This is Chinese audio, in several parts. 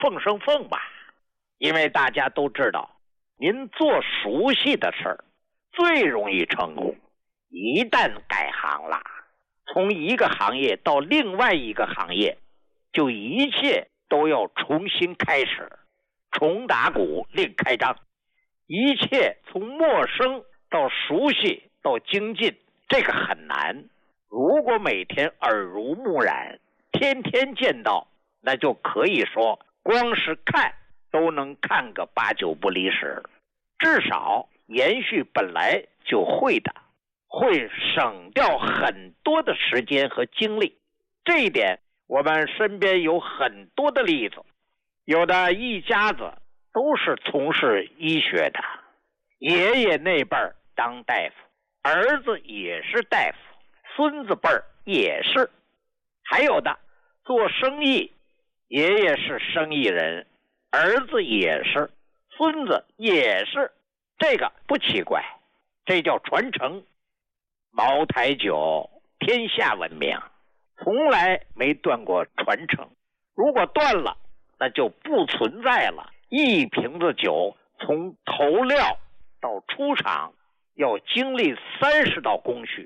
奉生奉吧。因为大家都知道，您做熟悉的事儿最容易成功。一旦改行了，从一个行业到另外一个行业，就一切都要重新开始，重打鼓另开张。一切从陌生到熟悉到精进，这个很难。如果每天耳濡目染，天天见到，那就可以说光是看都能看个8、9不离十，至少延续本来就会的，会省掉很多的时间和精力。这一点我们身边有很多的例子，有的一家子都是从事医学的，爷爷那辈儿当大夫，儿子也是大夫，孙子辈儿也是。还有的做生意，爷爷是生意人，儿子也是，孙子也是，这个不奇怪，这叫传承。茅台酒天下闻名，从来没断过传承。如果断了，那就不存在了。一瓶子酒从投料到出厂要经历30道工序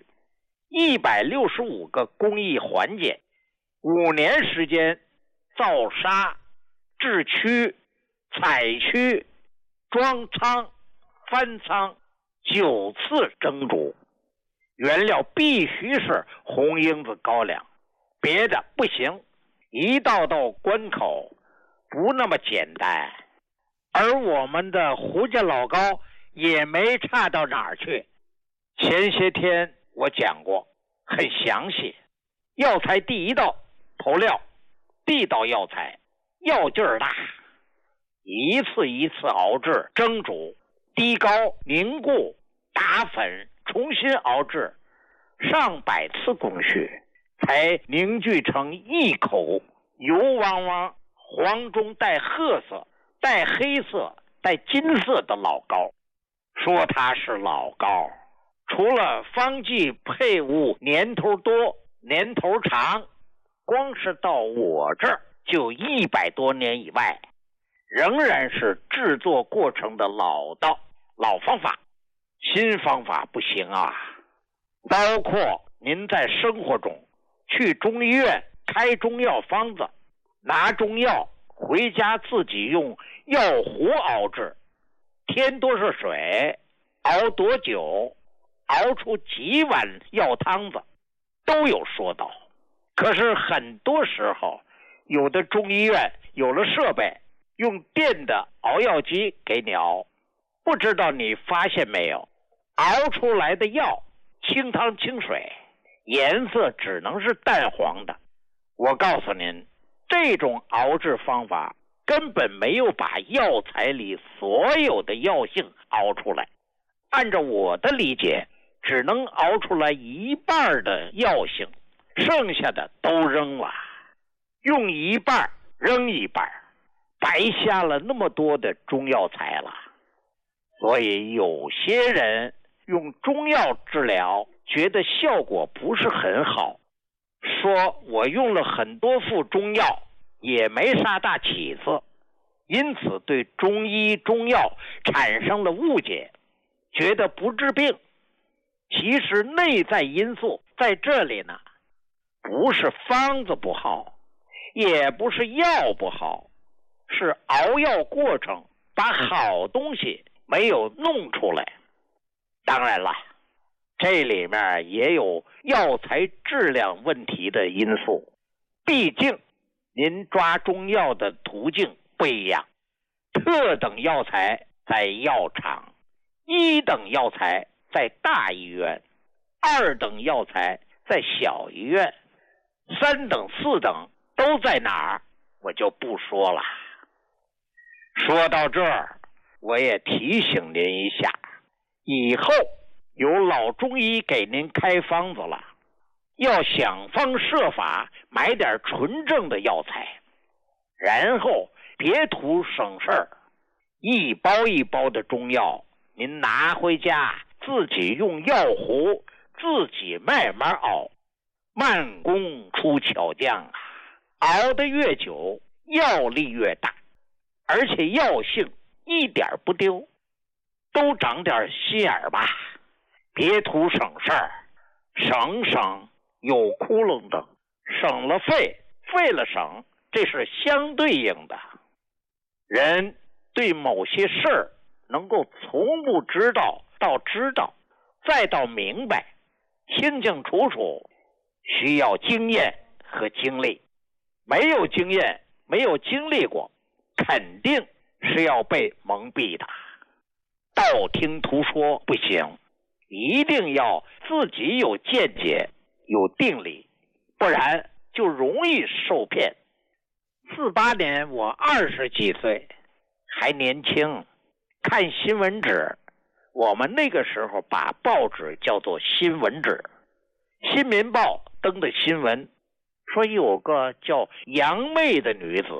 ，165个工艺环节，5年时间造沙、制曲、采曲、装仓、翻仓，9次蒸煮。原料必须是红缨子高粱，别的不行。一道道关口不那么简单，而我们的胡家老高也没差到哪儿去。前些天我讲过，很详细。药材第1道投料，地道药材，药劲儿大，一次一次熬制蒸煮，低高凝固打粉，重新熬制，上百次工序，才凝聚成一口油汪汪、黄中带褐色、带黑色、带金色的老膏。说它是老膏，除了方剂配物年头多、年头长，光是到我这儿就100多年以外，仍然是制作过程的老道、老方法。新方法不行啊。包括您在生活中去中医院开中药方子，拿中药回家自己用药壶熬制，添多少水，熬多久，熬出几碗药汤子，都有说道。可是很多时候，有的中医院有了设备，用电的熬药机给你熬，不知道你发现没有，熬出来的药清汤清水，颜色只能是淡黄的。我告诉您，这种熬制方法根本没有把药材里所有的药性熬出来。按照我的理解，只能熬出来1半的药性，剩下的都扔了，用1半扔1半，白瞎了那么多的中药材了。所以有些人用中药治疗，觉得效果不是很好，说我用了很多副中药，也没啥大起色，因此对中医中药产生了误解，觉得不治病。其实内在因素在这里呢，不是方子不好，也不是药不好，是熬药过程把好东西没有弄出来。当然了，这里面也有药材质量问题的因素，毕竟您抓中药的途径不一样，特等药材在药厂，1等药材在大医院，2等药材在小医院，3等4等都在哪儿我就不说了。说到这儿，我也提醒您一下，以后有老中医给您开方子了，要想方设法买点纯正的药材，然后别图省事儿，一包一包的中药您拿回家自己用药壶自己慢慢熬，慢工出巧匠啊，熬得越久药力越大。 而且药性一点不丢。都长点心眼吧，别图省事儿，省有窟窿的，省了费，费了省，这是相对应的。人对某些事儿能够从不知道到知道，再到明白，清清楚楚，需要经验和经历。没有经验，没有经历过，肯定是要被蒙蔽的。道听途说不行，一定要自己有见解，有定力，不然就容易受骗。48年我20几岁，还年轻，看新闻纸，我们那个时候把报纸叫做新闻纸。新民报登的新闻说有个叫杨妹的女子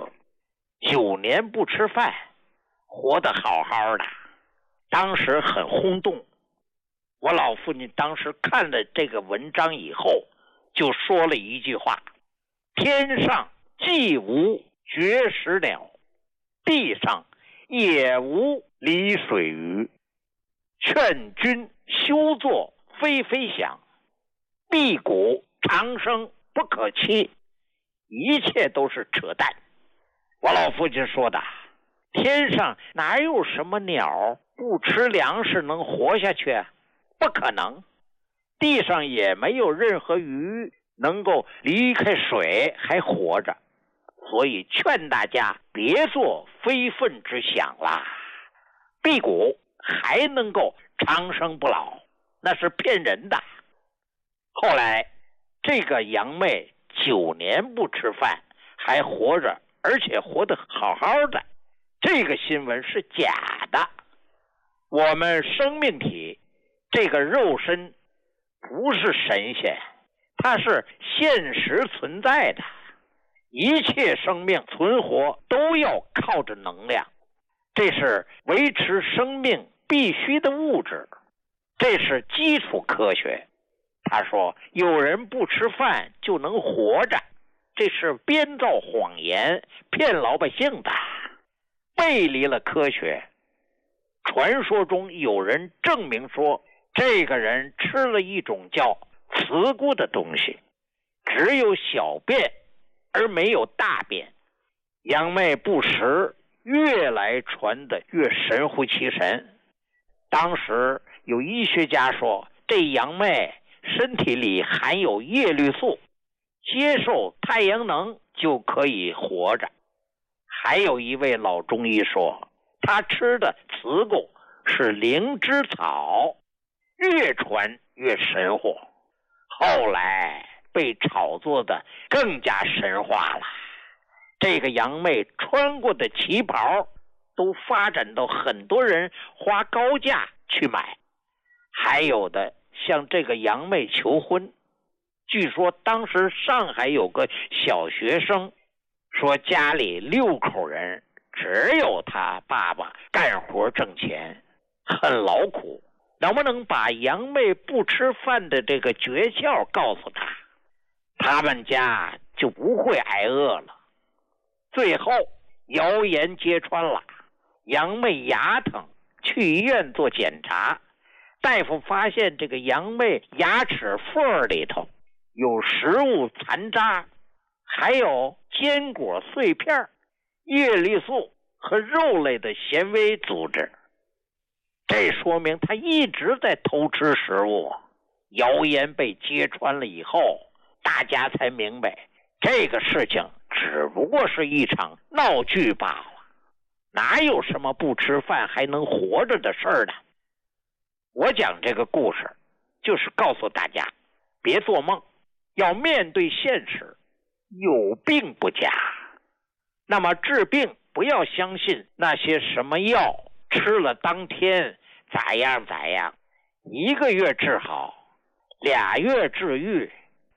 9年不吃饭，活得好好的，当时很轰动。我老父亲当时看了这个文章以后，就说了一句话：天上既无绝食鸟，地上也无离水鱼，劝君休作非非想，辟谷长生不可期。一切都是扯淡。我老父亲说的，天上哪有什么鸟不吃粮食能活下去？不可能。地上也没有任何鱼能够离开水还活着，所以劝大家别做非分之想啦。辟谷还能够长生不老，那是骗人的。后来这个杨妹9年不吃饭还活着，而且活得好好的，这个新闻是假的。我们生命体这个肉身不是神仙，它是现实存在的。一切生命存活都要靠着能量，这是维持生命必须的物质，这是基础科学。他说有人不吃饭就能活着，这是编造谎言骗老百姓的，背离了科学。传说中有人证明说，这个人吃了一种叫慈菇的东西，只有小便而没有大便。杨妹不食，越来传得越神乎其神。当时有医学家说，这杨妹身体里含有叶绿素，接受太阳能就可以活着。还有一位老中医说，他吃的慈菇是灵芝草，越传越神乎。后来被炒作的更加神话了。这个杨妹穿过的旗袍都发展到很多人花高价去买。还有的向这个杨妹求婚，据说当时上海有个小学生说，家里6口人，只有他爸爸干活挣钱，很劳苦，能不能把杨妹不吃饭的这个诀窍告诉他，他们家就不会挨饿了。最后谣言揭穿了，杨妹牙疼，去医院做检查，大夫发现这个杨妹牙齿缝里头有食物残渣，还有坚果碎片、叶绿素和肉类的纤维组织，这说明他一直在偷吃食物。谣言被揭穿了以后，大家才明白这个事情只不过是一场闹剧罢了，哪有什么不吃饭还能活着的事儿呢？我讲这个故事就是告诉大家，别做梦，要面对现实，有病不假。那么治病不要相信那些什么药吃了当天咋样咋样，1个月治好，2月治愈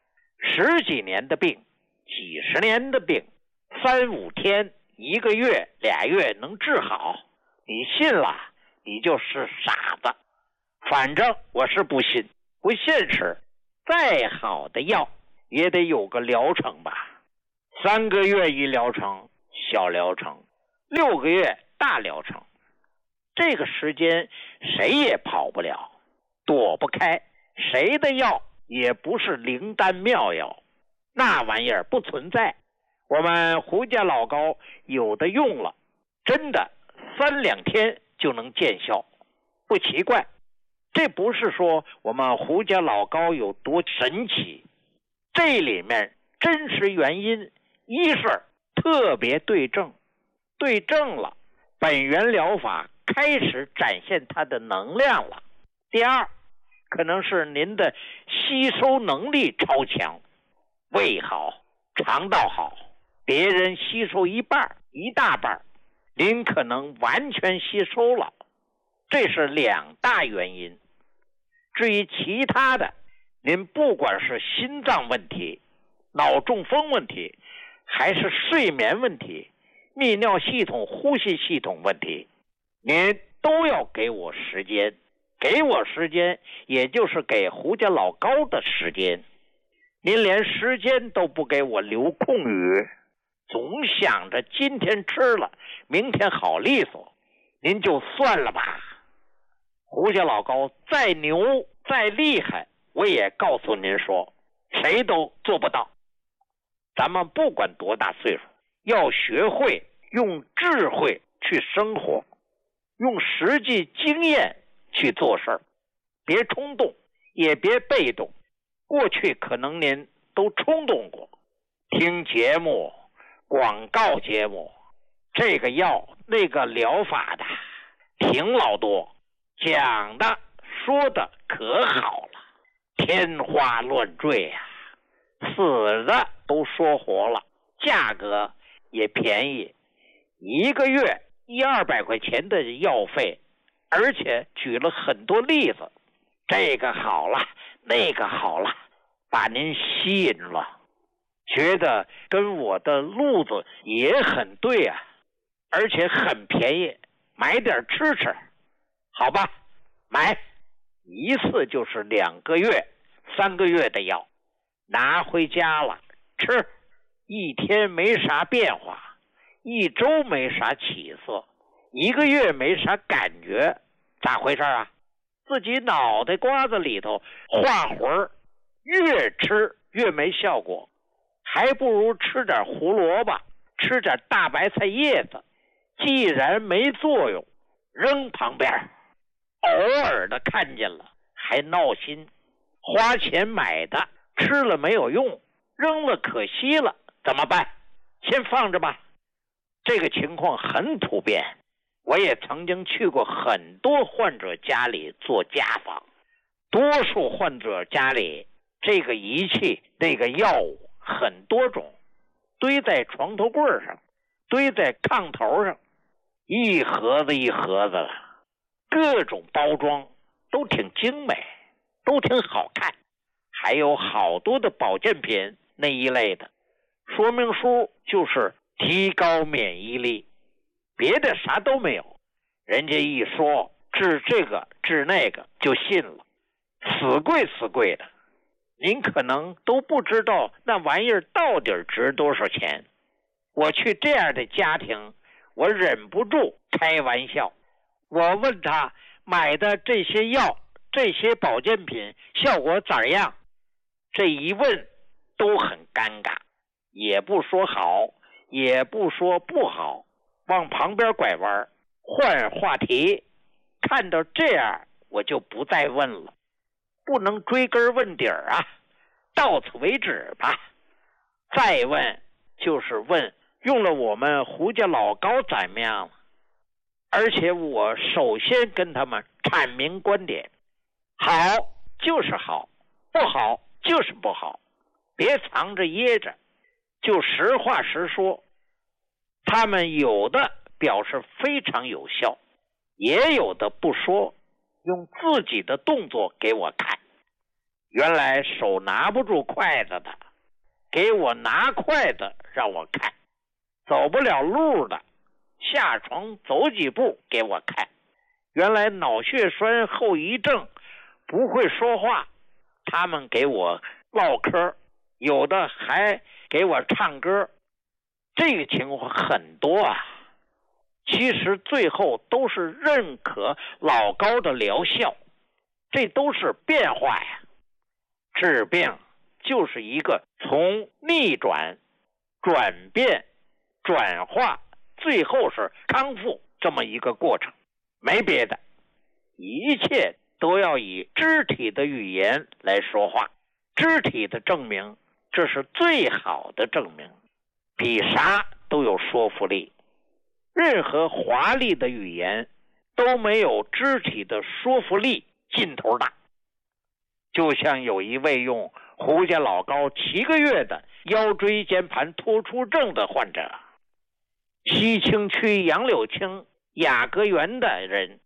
，10几年的病，几十年的病，3、5天、1个月、2月能治好，你信了你就是傻子。反正我是不信，不现实，再好的药也得有个疗程吧。3个月一疗程，小疗程 6个月大疗程。这个时间谁也跑不了，躲不开，谁的药也不是灵丹妙药，那玩意儿不存在。我们胡家老膏有的用了，真的3、2天就能见效，不奇怪。这不是说我们胡家老膏有多神奇，这里面真实原因，一是特别对症，对症了，本源疗法开始展现它的能量了。第二，可能是您的吸收能力超强，胃好，肠道好，别人吸收一大半，您可能完全吸收了，这是2大原因。至于其他的，您不管是心脏问题、脑中风问题，还是睡眠问题、泌尿系统、呼吸系统问题，您都要给我时间。给我时间，也就是给胡家老膏的时间。您连时间都不给我留空余，总想着今天吃了，明天好利索，您就算了吧。胡家老膏再牛再厉害，我也告诉您说，谁都做不到。咱们不管多大岁数，要学会用智慧去生活，用实际经验去做事儿，别冲动，也别被动。过去可能您都冲动过，听节目、广告节目，这个药那个疗法的挺老多，讲的说的可好了，天花乱坠啊，死的都说活了，价格也便宜，1个月100-200块钱的药费，而且举了很多例子，这个好了，那个好了，把您吸引了，觉得跟我的路子也很对啊，而且很便宜，买点吃吃，好吧，买一次就是2个月、3个月的药，拿回家了吃，1天没啥变化，1周没啥起色，1个月没啥感觉，咋回事啊？自己脑袋瓜子里头画魂儿，越吃越没效果，还不如吃点胡萝卜，吃点大白菜叶子，既然没作用，扔旁边，偶尔的看见了还闹心，花钱买的吃了没有用，扔了可惜了，怎么办？先放着吧。这个情况很普遍，我也曾经去过很多患者家里做家访，多数患者家里这个仪器那个药物很多种，堆在床头柜上，堆在炕头上，一盒子一盒子了，各种包装都挺精美，都挺好看，还有好多的保健品那一类的，说明书就是提高免疫力，别的啥都没有，人家一说治这个治那个就信了，死贵的，您可能都不知道那玩意儿到底值多少钱。我去这样的家庭，我忍不住开玩笑，我问他买的这些药这些保健品效果咋样，这一问都很尴尬，也不说好也不说不好，往旁边拐弯，换话题。看到这样我就不再问了，不能追根问底儿啊，到此为止吧。再问就是问用了我们胡家老膏怎么样了，而且我首先跟他们阐明观点，好就是好，不好就是不好，别藏着掖着，就实话实说。他们有的表示非常有效，也有的不说，用自己的动作给我看。原来手拿不住筷子的，给我拿筷子让我看；走不了路的，下床走几步给我看。原来脑血栓后遗症不会说话，他们给我唠嗑，有的还给我唱歌。这个情况很多啊， 其实最后都是认可老高的疗效，这都是变化呀。治病就是一个从逆转、转变、转化，最后是康复这么一个过程，没别的，一切都要以肢体的语言来说话，肢体的证明，这是最好的证明，比啥都有说服力。任何华丽的语言都没有肢体的说服力劲头大。就像有一位用胡家老高7个月的腰椎间盘突出症的患者，西青区杨柳青雅阁园的人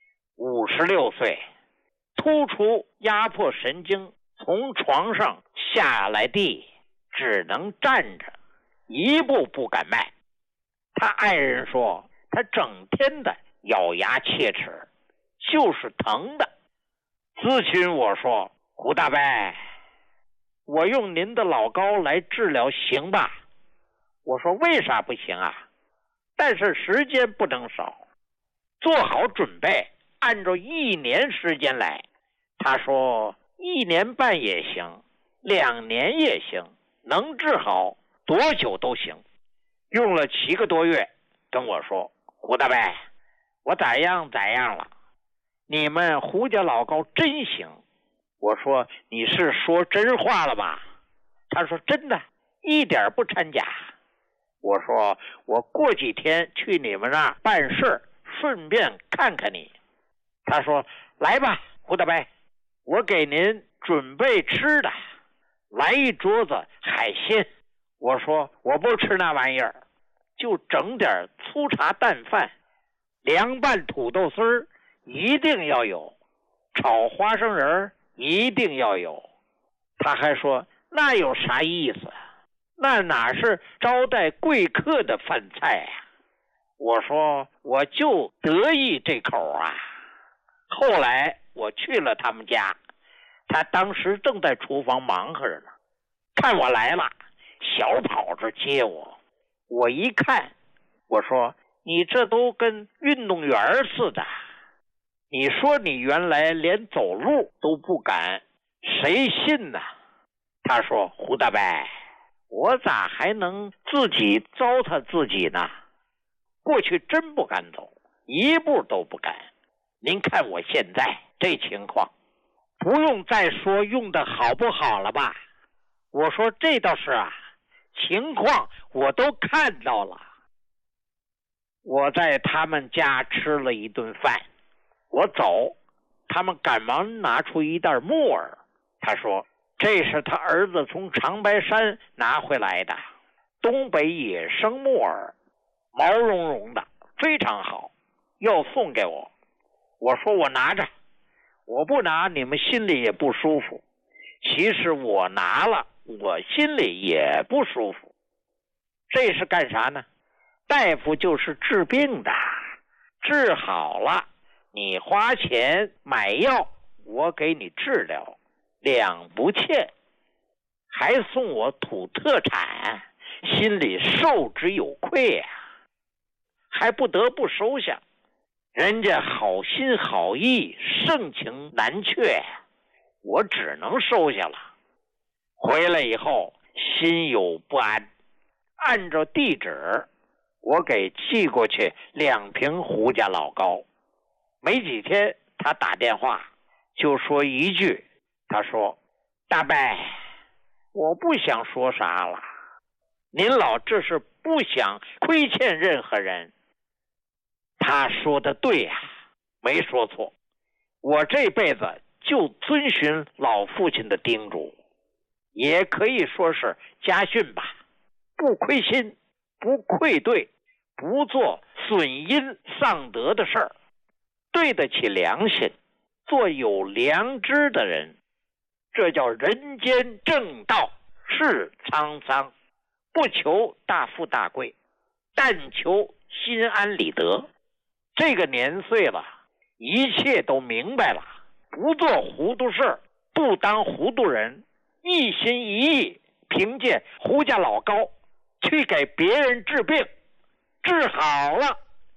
，56岁，突出压迫神经，从床上下来地只能站着，一步不敢迈。他爱人说他整天的咬牙切齿，就是疼的。咨询我说，胡大伯，我用您的老高来治疗行吧？我说为啥不行啊？但是时间不能少，做好准备，按照1年时间来。他说1年半也行，2年也行，能治好多久都行。用了7个多月，跟我说，胡大伯，我咋样了，你们胡家老高真行。我说你是说真话了吧？他说真的，一点不掺假。我说我过几天去你们那儿办事，顺便看看你。他说来吧，胡大伯，我给您准备吃的，来一桌子海鲜。我说我不吃那玩意儿，就整点粗茶淡饭，凉拌土豆丝儿一定要有，炒花生仁一定要有。他还说那有啥意思，那哪是招待贵客的饭菜啊。我说我就得意这口啊。后来我去了他们家，他当时正在厨房忙活着呢，看我来了，小跑着接我。我一看，我说你这都跟运动员似的，你说你原来连走路都不敢，谁信呢？他说胡大伯，我咋还能自己糟蹋自己呢？过去真不敢走，一步都不敢。您看我现在这情况，不用再说用的好不好了吧？我说这倒是啊，情况我都看到了。我在他们家吃了一顿饭，我走，他们赶忙拿出一袋木耳。他说这是他儿子从长白山拿回来的东北野生木耳，毛茸茸的，非常好，要送给我。我说我拿着，我不拿你们心里也不舒服。其实我拿了，我心里也不舒服。这是干啥呢？大夫就是治病的，治好了你花钱买药，我给你治疗，两不欠，还送我土特产，心里受之有愧啊，还不得不收下。人家好心好意，盛情难却，我只能收下了。回来以后心有不安，按照地址我给寄过去2瓶胡家老高。没几天他打电话就说一句，他说大伯，我不想说啥了，您老这是不想亏欠任何人。他说的对呀，没说错。我这辈子就遵循老父亲的叮嘱，也可以说是家训吧，不亏心，不愧对，不做损阴丧德的事儿，对得起良心，做有良知的人，这叫人间正道，是沧桑，不求大富大贵，但求心安理得。这个年岁了，一切都明白了，不做糊涂事，不当糊涂人，一心一意凭借胡家老高去给别人治病，治好了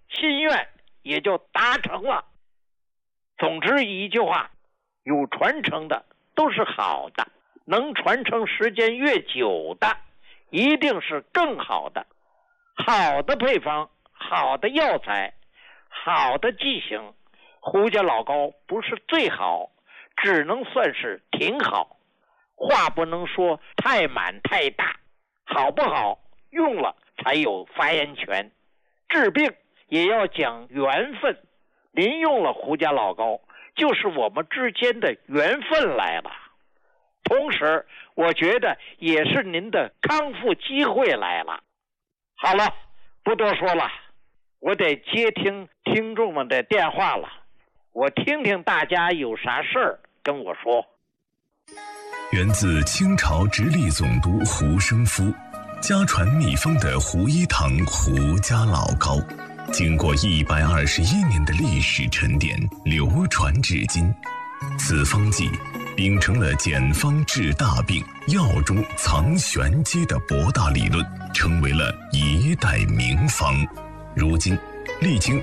心愿也就达成了。总之一句话，有传承的都是好的，能传承时间越久的一定是更好的。好的配方，好的药材，好的剂型，胡家老膏不是最好，只能算是挺好。话不能说太满太大，好不好用了才有发言权。治病也要讲缘分，您用了胡家老膏，就是我们之间的缘分来了。同时我觉得也是您的康复机会来了。好了，不多说了，我得接听听众们的电话了，我听听大家有啥事儿跟我说。 源自清朝直隶总督胡生夫家传秘方的胡一堂胡家老膏，经过121年的历史沉淀，流传至今。此方剂秉承了简方治大病、药中藏玄机的博大理论，成为了一代名方。如今历经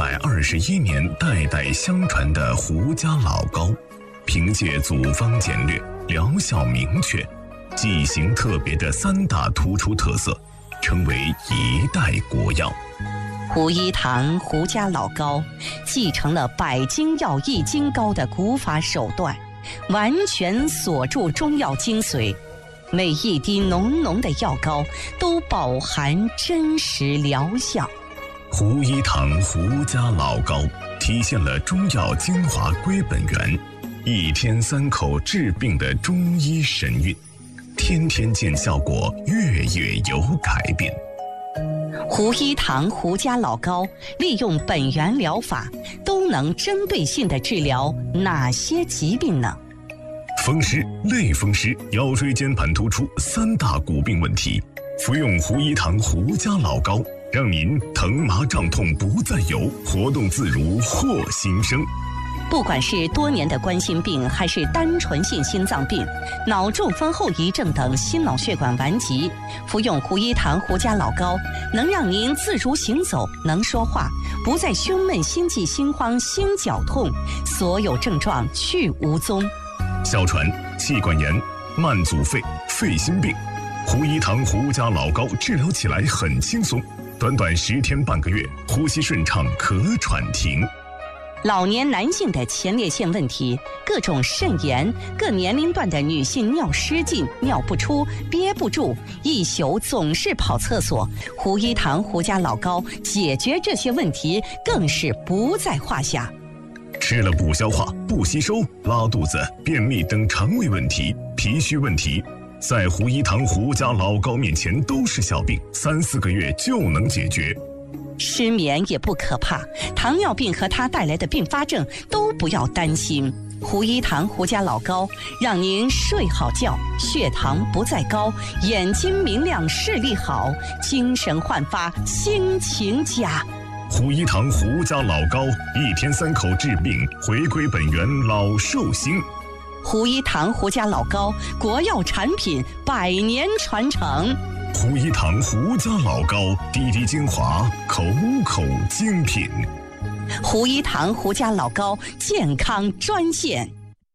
121年代代相传的胡家老膏，凭借组方简略、疗效明确、剂型特别的3大突出特色，成为一代国药。 胡一堂胡家老膏继承了百金药易筋膏的古法手段，完全锁住中药精髓，每一滴浓浓的药膏都饱含真实疗效。 胡一堂胡家老膏体现了中药精华归本源，一天3口治病的中医神韵，天天见效果，月月有改变。 胡一堂胡家老膏利用本源疗法，都能针对性地治疗哪些疾病呢？ 风湿、类风湿、腰椎间盘突出3大骨病问题，服用胡一堂胡家老膏，让您疼麻胀痛不再有，活动自如获新生。 不管是多年的冠心病，还是单纯性心脏病、脑中风后遗症等心脑血管顽疾，服用胡一堂胡家老膏，能让您自如行走，能说话，不再胸闷、心悸、心慌、心绞痛，所有症状去无踪。 哮喘、气管炎、慢阻肺、肺心病，胡一堂胡家老膏治疗起来很轻松，短短10天半个月，呼吸顺畅，咳喘停。 老年男性的前列腺问题，各种肾炎，各年龄段的女性尿失禁、尿不出、憋不住，一宿总是跑厕所，胡一堂胡家老膏解决这些问题更是不在话下。 吃了不消化、不吸收、拉肚子、便秘等肠胃问题、脾虚问题，在胡一堂胡家老膏面前都是小病，3、4个月就能解决。 失眠也不可怕，糖尿病和它带来的并发症都不要担心。胡一堂胡家老膏让您睡好觉，血糖不再高，眼睛明亮，视力好，精神焕发，心情佳。 胡一堂胡家老膏，1天3口治病，回归本源，老寿星。 胡一堂胡家老膏，国药产品，100年传承。 胡一堂胡家老膏，滴滴精华，口口精品。 胡一堂胡家老膏健康专线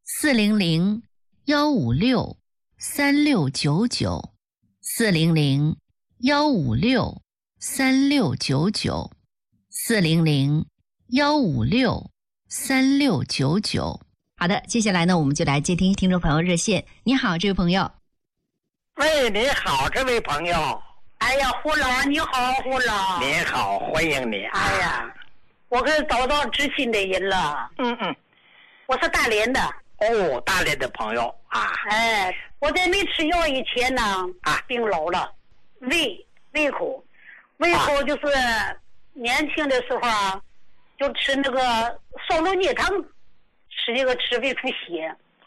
400-156-3699，400-156-3699。好的，接下来呢，我们就来接听听众朋友热线。你好，这位朋友。 喂，你好，这位朋友。 哎呀，胡老，你好，胡老。 你好，欢迎你。 哎呀，我可找到知心的人了。我是大连的。 哦，大连的朋友啊。 哎，我在没吃药以前呢，病老了，胃口就是年轻的时候啊，就吃那个烧肉泥汤，吃胃出血。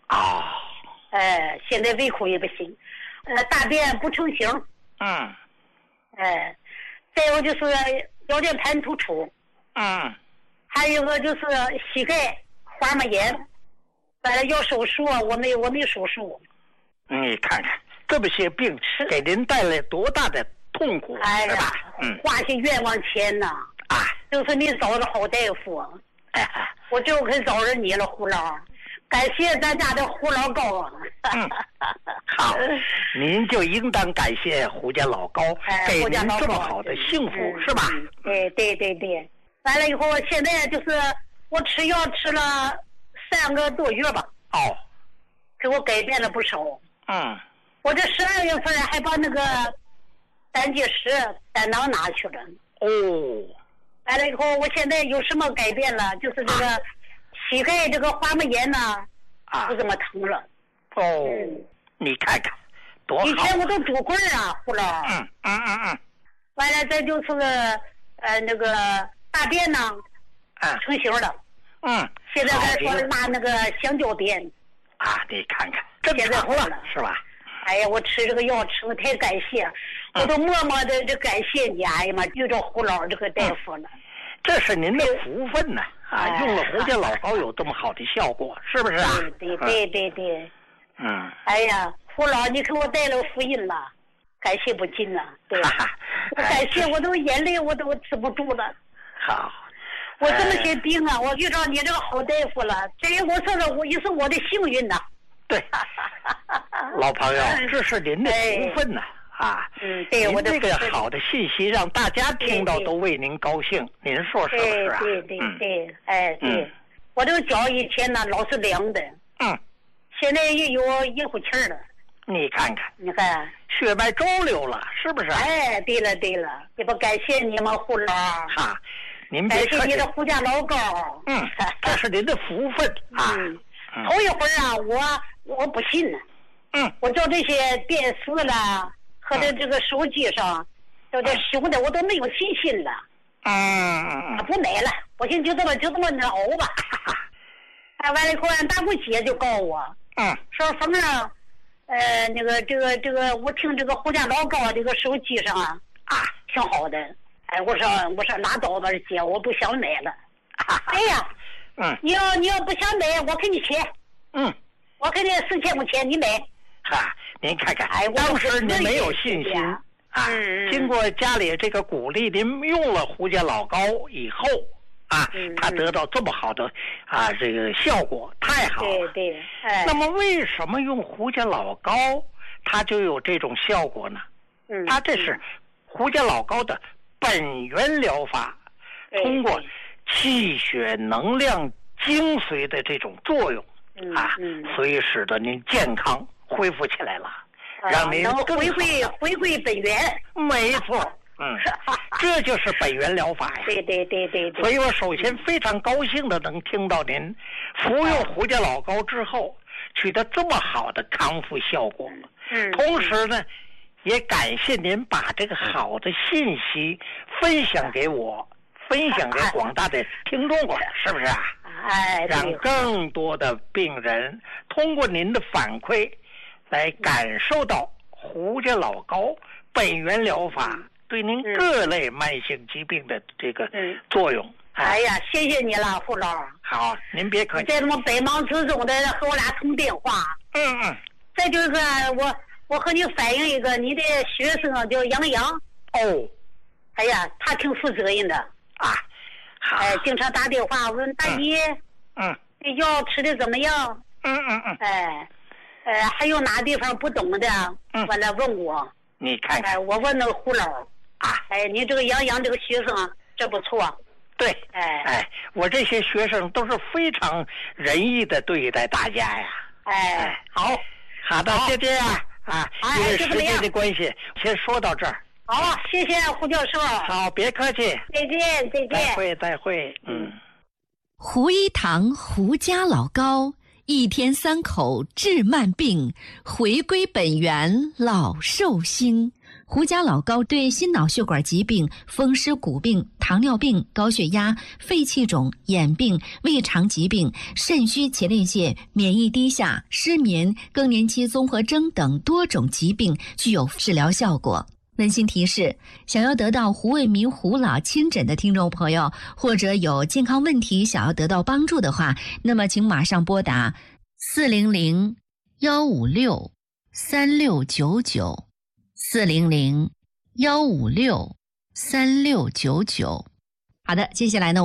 现在胃口也不行。大便不成形。再有就是腰间盘突出。还有个就是膝盖滑膜炎，要手术，我没手术。 你看看这么些病给您带来多大的痛苦，是吧？ 花些冤枉钱呐！ 就是你找的好大夫，我就可找着你了，胡老。感谢咱家的胡老高啊！ 好，您就应当感谢胡家老高，给您这么好的幸福，是吧？ 对。完了以后，现在就是我吃药吃了3个多月吧。 哦， 给我改变了不少。我这12月份还把那个胆结石胆囊拿去了。完了以后，我现在有什么改变了？就是这个膝盖这个滑膜炎呢，不怎么疼了。 你看看，多好！ 以前我都拄棍啊，胡老。完了，再就是那个大便呢，成型了。现在还说拉那个香蕉便。 你看看，正常了，是吧？ 哎呀，我吃这个药吃的太感谢，我都默默的这感谢你。哎呀妈，遇着胡老这个大夫了。 这是您的福分呢。用了胡家老高有这么好的效果，是不是啊？ 对。哎呀，胡老，你给我带了福音了，感谢不尽了。对，我感谢，我都眼泪我都止不住了。 好， 我这么些病啊，我遇到你这个好大夫了，这我说的也是我的幸运呐。 对，老朋友，这是您的福分呐。 对，我这个好的信息让大家听到都为您高兴，您说是不是啊？ 对，我这个脚以前呢老是凉的，现在也有一股气儿了。 你看，血脉周流了，是不是？ 对了，也不感谢你们胡老。 您别客气， 感谢你的胡家老高。 这是您的福分啊。 头一会儿啊，我不信呢。我照这些电视了。和这个手机上，这熊的我都没有信心了。不买了，我寻思就这么熬吧。完了以后，俺大姑姐就告我，说凤啊，那个这个，我听这个胡家老高这个手机上挺好的。我说拉倒吧，姐，我不想买了。哎呀，你要不想买，我给你钱。我给你4000块钱，你买。 您看看，当时您没有信心经过家里这个鼓励，您用了胡家老高以后他得到这么好的这个效果，太好了。 对。 那么为什么用胡家老高，它就有这种效果呢？它这是胡家老高的本源疗法，通过气血能量精髓的这种作用所以使得您健康恢复起来了，让您能回归本源。 没错，这就是本源疗法呀。 对。 所以我首先非常高兴的能听到您服用胡家老高之后取得这么好的康复效果。同时呢，也感谢您把这个好的信息分享给我，分享给广大的听众了，是不是啊？让更多的病人通过您的反馈来感受到胡家老高本源疗法对您各类慢性疾病的这个作用。 哎呀，谢谢你了，胡老。 好，您别客气。 在这么百忙之中的和我俩通电话。再就是我和你反映一个，你的学生叫杨洋。哎呀，他挺负责任的经常打电话问大姨，这药吃的怎么样？还有哪地方不懂的，完了问我。 你看看， 我问那个胡老你这个杨这个学生这不错。 对，我这些学生都是非常仁义的对待大家呀。好的，谢谢因为时间的关系，先说到这儿。 好，谢谢胡教授。 好，别客气。 再见。 再会。 胡一堂胡家老高，1天3口治慢病，回归本源老寿星。胡家老高对心脑血管疾病、风湿骨病、糖尿病、高血压、肺气肿、眼病、胃肠疾病、肾虚前列腺、免疫低下、失眠、更年期综合征等多种疾病具有治疗效果。温馨提示，想要得到胡卫民胡老亲诊的听众朋友，或者有健康问题想要得到帮助的话，那么请马上拨打400-156-3699 400-156-3699。 好的，接下来呢？